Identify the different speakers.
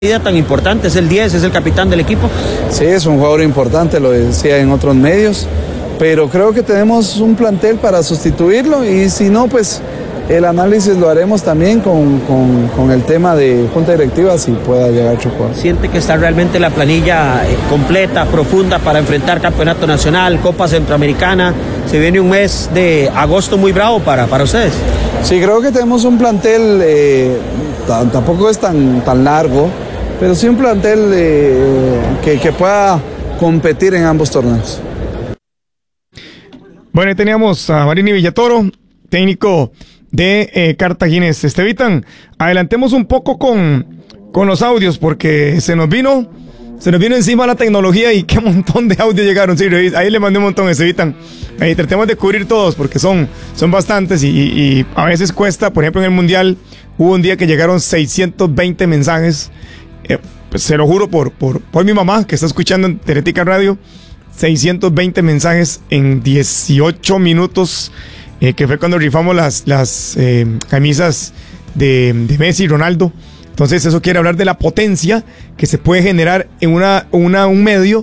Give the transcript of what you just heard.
Speaker 1: tan importante, es el 10, es el capitán del equipo.
Speaker 2: Sí, es un jugador importante, lo decía en otros medios, pero creo que tenemos un plantel para sustituirlo y si no, pues el análisis lo haremos también con el tema de junta directiva si pueda llegar otro jugador.
Speaker 1: ¿Siente que está realmente la planilla completa, profunda para enfrentar campeonato nacional, Copa Centroamericana? Se viene un mes de agosto muy bravo para ustedes.
Speaker 2: Sí, creo que tenemos un plantel, tampoco es tan largo, pero sí un plantel que pueda competir en ambos torneos.
Speaker 3: Bueno, ahí teníamos a Marini Villatoro, técnico de Cartaginés. Estevitan, adelantemos un poco con los audios porque se nos vino encima la tecnología y qué montón de audios llegaron. Sí, ahí le mandé un montón, Estevitan. Ahí tratemos de cubrir todos porque son bastantes y a veces cuesta. Por ejemplo, en el Mundial hubo un día que llegaron 620 mensajes. Pues se lo juro por mi mamá que está escuchando en Teletica Radio. 620 mensajes en 18 minutos, que fue cuando rifamos las camisas de Messi y Ronaldo. Entonces eso quiere hablar de la potencia que se puede generar en un medio